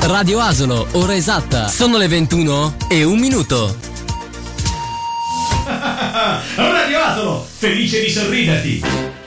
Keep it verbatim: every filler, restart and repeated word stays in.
Radio Asolo, ora esatta. Sono le ventuno e un minuto. Radio Asolo, felice di sorriderti.